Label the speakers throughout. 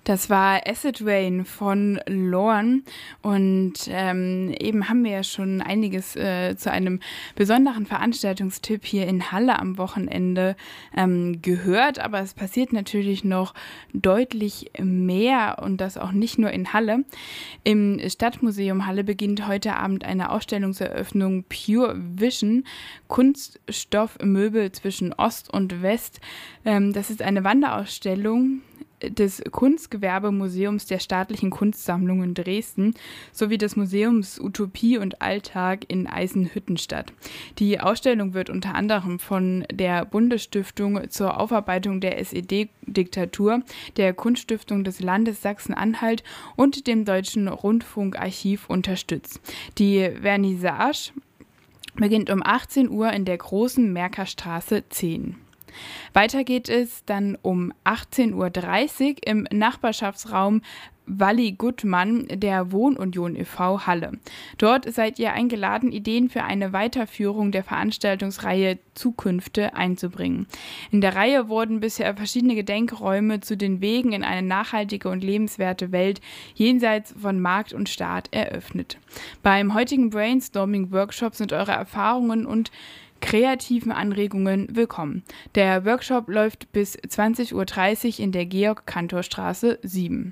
Speaker 1: Das war Acid Rain von Lorn und eben haben wir ja schon einiges zu einem besonderen Veranstaltungstipp hier in Halle am Wochenende gehört, aber es passiert natürlich noch deutlich mehr und das auch nicht nur in Halle. Im Stadtmuseum Halle beginnt heute Abend eine Ausstellungseröffnung Pure Vision, Kunststoffmöbel zwischen Ost und West. Das ist eine Wanderausstellung des Kunstgewerbemuseums der Staatlichen Kunstsammlung in Dresden sowie des Museums Utopie und Alltag in Eisenhüttenstadt. Die Ausstellung wird unter anderem von der Bundesstiftung zur Aufarbeitung der SED-Diktatur, der Kunststiftung des Landes Sachsen-Anhalt und dem Deutschen Rundfunkarchiv unterstützt. Die Vernissage beginnt um 18 Uhr in der Großen Merkerstraße 10. Weiter geht es dann um 18:30 Uhr im Nachbarschaftsraum Walli Guttmann der Wohnunion e.V. Halle. Dort seid ihr eingeladen, Ideen für eine Weiterführung der Veranstaltungsreihe Zukünfte einzubringen. In der Reihe wurden bisher verschiedene Gedenkräume zu den Wegen in eine nachhaltige und lebenswerte Welt jenseits von Markt und Staat eröffnet. Beim heutigen Brainstorming-Workshop sind eure Erfahrungen und kreativen Anregungen willkommen. Der Workshop läuft bis 20:30 Uhr in der Georg-Cantor-Straße 7.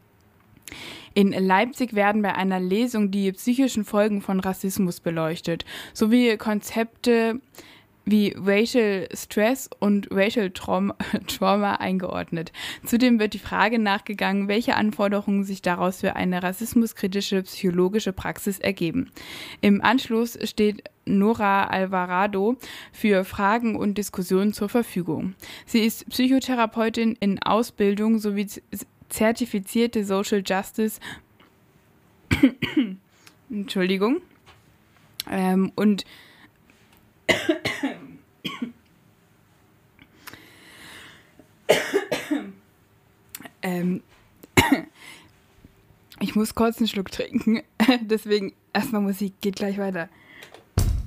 Speaker 1: In Leipzig werden bei einer Lesung die psychischen Folgen von Rassismus beleuchtet, sowie Konzepte wie Racial Stress und Racial Trauma eingeordnet. Zudem wird die Frage nachgegangen, welche Anforderungen sich daraus für eine rassismuskritische psychologische Praxis ergeben. Im Anschluss steht Nora Alvarado für Fragen und Diskussionen zur Verfügung. Sie ist Psychotherapeutin in Ausbildung sowie zertifizierte Social Justice Entschuldigung und ich muss kurz einen Schluck trinken, deswegen erstmal Musik, geht gleich weiter.